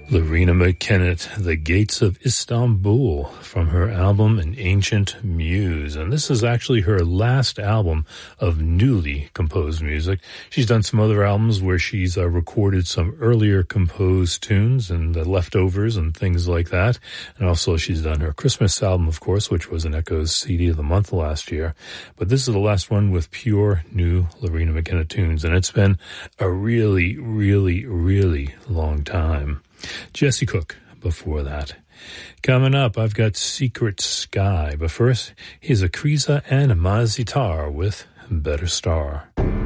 Loreena McKennitt, The Gates of Istanbul, from her album An Ancient Muse. And this is actually her last album of newly composed music. She's done some other albums where she's recorded some earlier composed tunes and the leftovers and things like that. And also she's done her Christmas album, of course, which was an Echoes CD of the month last year. But this is the last one with pure new Loreena McKennitt tunes. And it's been a really, really, really long time. Jesse Cook before that. Coming up, I've got Secret Sky. But first, here's Akriza and Mazitar with Better Star.